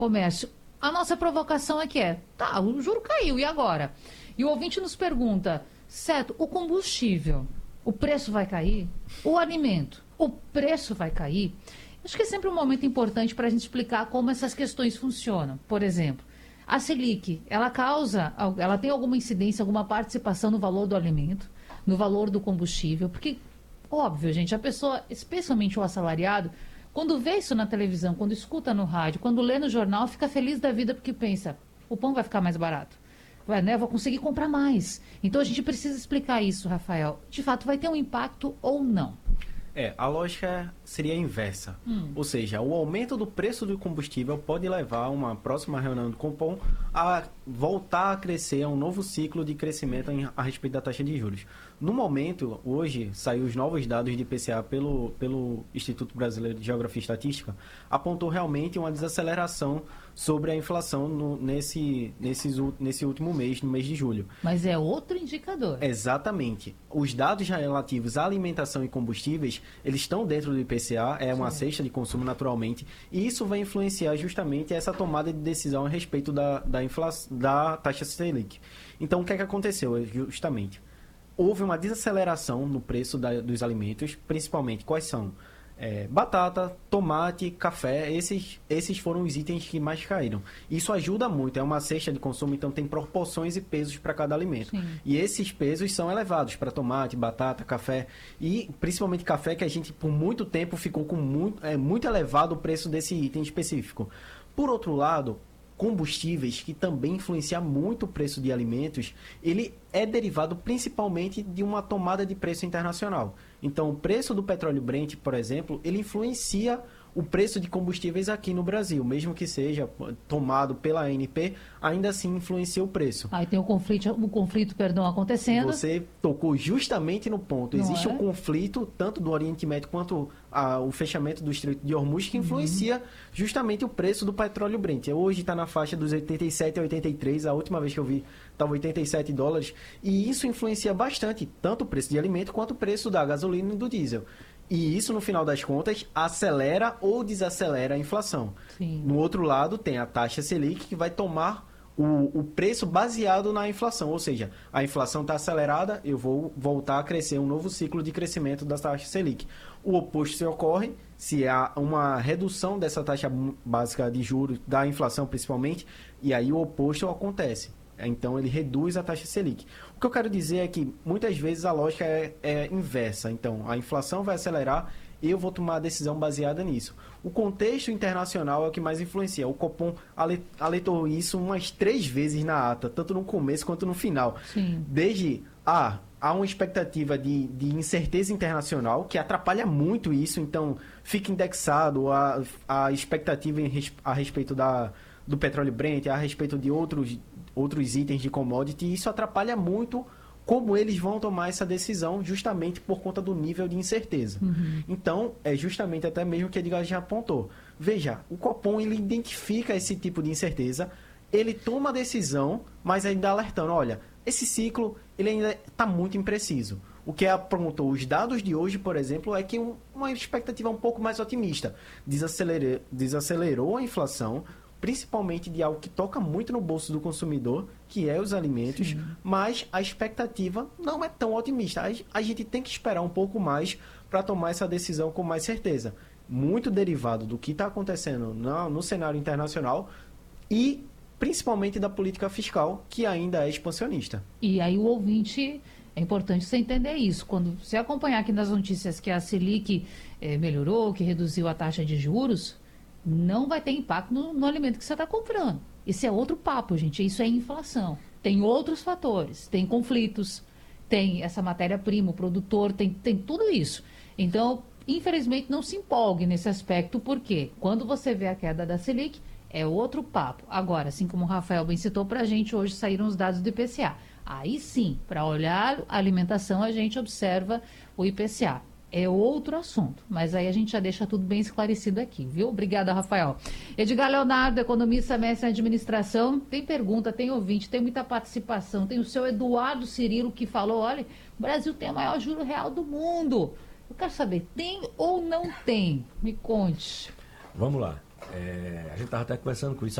comércio. A nossa provocação aqui tá, o juro caiu, e agora? E o ouvinte nos pergunta, certo, o combustível, o preço vai cair? O alimento, o preço vai cair? Acho que é sempre um momento importante para a gente explicar como essas questões funcionam. Por exemplo, a Selic, ela tem alguma incidência, alguma participação no valor do alimento, no valor do combustível? Porque, óbvio, gente, a pessoa, especialmente o assalariado, quando vê isso na televisão, quando escuta no rádio, quando lê no jornal, fica feliz da vida porque pensa, o pão vai ficar mais barato. Né? Vou conseguir comprar mais. Então a gente precisa explicar isso, Rafael. De fato, vai ter um impacto ou não? A lógica seria a inversa. Ou seja, o aumento do preço do combustível pode levar uma próxima reunião do Copom a voltar a crescer, a um novo ciclo de crescimento a respeito da taxa de juros. No momento, hoje, saiu os novos dados de IPCA pelo Instituto Brasileiro de Geografia e Estatística, apontou realmente uma desaceleração sobre a inflação nesse último mês, no mês de julho. Mas é outro indicador. Exatamente. Os dados relativos à alimentação e combustíveis, eles estão dentro do IPCA, é uma cesta de consumo naturalmente, e isso vai influenciar justamente essa tomada de decisão a respeito da taxa Selic. Então, o que é que aconteceu justamente? Houve uma desaceleração no preço dos alimentos, principalmente quais são? Batata, tomate, café, esses foram os itens que mais caíram. Isso ajuda muito, é uma cesta de consumo, então tem proporções e pesos para cada alimento. Sim. E esses pesos são elevados para tomate, batata, café e principalmente café, que a gente por muito tempo ficou com muito elevado o preço desse item específico. Por outro lado, combustíveis, que também influencia muito o preço de alimentos, ele é derivado principalmente de uma tomada de preço internacional. Então, o preço do petróleo Brent, por exemplo, ele influencia o preço de combustíveis aqui no Brasil, mesmo que seja tomado pela ANP, ainda assim influencia o preço. Aí tem o conflito, acontecendo. Você tocou justamente no ponto. Não Existe é? um conflito, tanto do Oriente Médio quanto o fechamento do Estreito de Hormuz, que influencia justamente o preço do petróleo Brent. Hoje está na faixa dos 87 a 83, a última vez que eu vi estava 87 dólares, e isso influencia bastante, tanto o preço de alimento quanto o preço da gasolina e do diesel. E isso, no final das contas, acelera ou desacelera a inflação. Sim. No outro lado, tem a taxa Selic, que vai tomar o preço baseado na inflação. Ou seja, a inflação está acelerada, eu vou voltar a crescer, um novo ciclo de crescimento da taxa Selic. O oposto se ocorre, se há uma redução dessa taxa básica de juros, da inflação principalmente, e aí o oposto acontece. Então, ele reduz a taxa Selic. O que eu quero dizer é que, muitas vezes, a lógica é inversa. Então, a inflação vai acelerar e eu vou tomar a decisão baseada nisso. O contexto internacional é o que mais influencia. O Copom alertou isso umas 3 vezes na ata, tanto no começo quanto no final. Sim. Desde há uma expectativa de incerteza internacional, que atrapalha muito isso. Então, fica indexado a expectativa a respeito do petróleo Brent, a respeito de outros itens de commodity, e isso atrapalha muito como eles vão tomar essa decisão, justamente por conta do nível de incerteza. Então, é justamente até mesmo o que Edgar já apontou. Veja, o Copom, ele identifica esse tipo de incerteza, ele toma a decisão, mas ainda alertando, olha, esse ciclo ele ainda está muito impreciso. O que apontou os dados de hoje, por exemplo, é que uma expectativa um pouco mais otimista. Desacelerou a inflação, principalmente de algo que toca muito no bolso do consumidor, que é os alimentos, Sim. mas a expectativa não é tão otimista. A gente tem que esperar um pouco mais para tomar essa decisão com mais certeza. Muito derivado do que está acontecendo no cenário internacional e principalmente da política fiscal, que ainda é expansionista. E aí o ouvinte, é importante você entender isso. Quando você acompanhar aqui nas notícias que a Selic melhorou, que reduziu a taxa de juros, não vai ter impacto no alimento que você está comprando. Esse é outro papo, gente. Isso é inflação. Tem outros fatores, tem conflitos, tem essa matéria-prima, o produtor, tem tudo isso. Então, infelizmente, não se empolgue nesse aspecto, porque quando você vê a queda da Selic, é outro papo. Agora, assim como o Rafael bem citou para a gente, hoje saíram os dados do IPCA. Aí sim, para olhar a alimentação, a gente observa o IPCA. É outro assunto, mas aí a gente já deixa tudo bem esclarecido aqui, viu? Obrigada, Rafael. Edgar Leonardo, economista, mestre em administração, tem pergunta, tem ouvinte, tem muita participação. Tem o seu Eduardo Cirilo que falou, olha, o Brasil tem o maior juro real do mundo. Eu quero saber, tem ou não tem? Me conte. Vamos lá. A gente estava até conversando com isso.